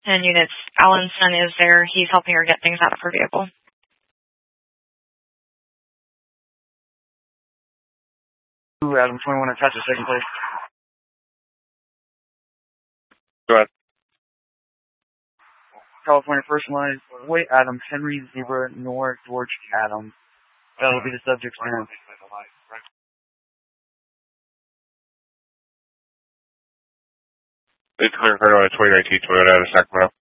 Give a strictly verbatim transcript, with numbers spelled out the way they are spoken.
And units, Alan's son is there. He's helping her get things out of her vehicle. Ooh, Adam twenty-one, attach a second place. Go ahead. California First Line, wait, Adam, Henry Zebra, Nor, George, Adam. That'll be the subject's name. It's clear for a twenty nineteen Toyota out of Sacramento.